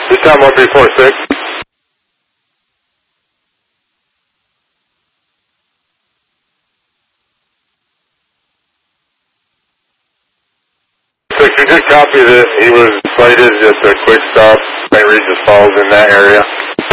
This time 1346. You did copy that he was cited at the quick stop, St. Regis Falls in that area.